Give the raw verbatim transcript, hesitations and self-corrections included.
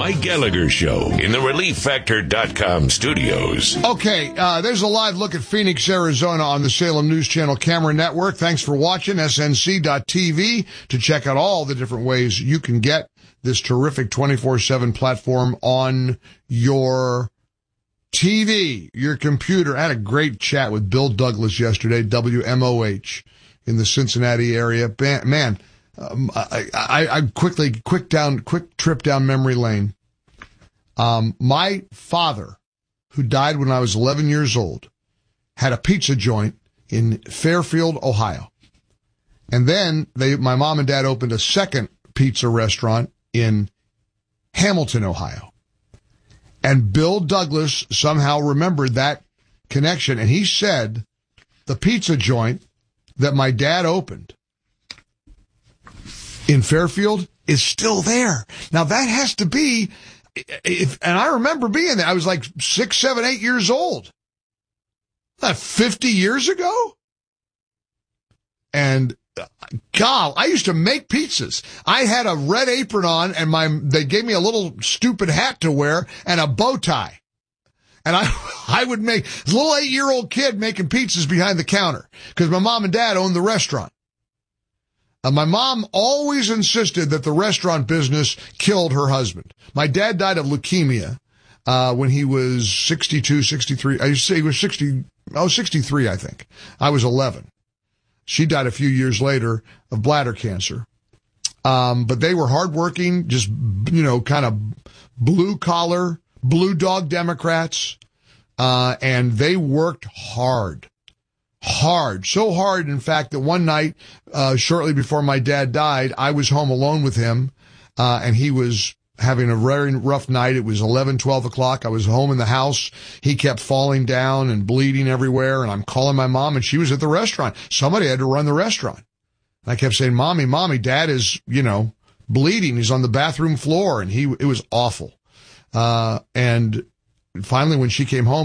Mike Gallagher Show in the relief factor dot com studios. Okay, uh, there's a live look at Phoenix, Arizona on the Salem News Channel Camera Network. Thanks for watching S N C dot T V to check out all the different ways you can get this terrific twenty-four seven platform on your T V, your computer. I had a great chat with Bill Douglas yesterday, W M O H, in the Cincinnati area. Man, um, I, I, I quickly, quick down, quick trip down memory lane. Um, my father, who died when I was eleven years old, had a pizza joint in Fairfield, Ohio. And then they, my mom and dad opened a second pizza restaurant in Hamilton, Ohio. And Bill Douglas somehow remembered that connection. And he said the pizza joint that my dad opened in Fairfield is still there. Now that has to be, if, and I remember being there. I was like six, seven, eight years old. Not fifty years ago? And God, I used to make pizzas. I had a red apron on, and my they gave me a little stupid hat to wear and a bow tie. And I I would make, a little eight-year-old kid making pizzas behind the counter because my mom and dad owned the restaurant. Uh, my mom always insisted that the restaurant business killed her husband. My dad died of leukemia uh when he was sixty-two, sixty-three. I used to say he was sixty, oh, sixty-three, I think. I was eleven. She died a few years later of bladder cancer. Um, but they were hardworking, just, you know, kind of blue collar, blue dog Democrats. Uh, and they worked hard, hard, so hard. In fact, that one night, uh, shortly before my dad died, I was home alone with him. Uh, and he was having a very rough night. It was eleven, twelve o'clock. I was home in the house. He kept falling down and bleeding everywhere. And I'm calling my mom, and she was at the restaurant. Somebody had to run the restaurant. And I kept saying, Mommy, Mommy, Dad is, you know, bleeding. He's on the bathroom floor. And he, it was awful. Uh, and finally, when she came home,